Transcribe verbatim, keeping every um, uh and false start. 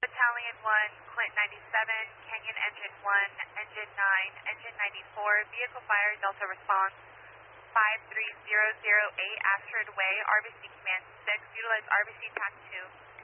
Battalion one, Clint ninety-seven, Canyon Engine one, Engine nine, Engine ninety-four, Vehicle Fire Delta Response five three zero zero eight Astrid Way, R B C Command six, utilize R B C T A C two.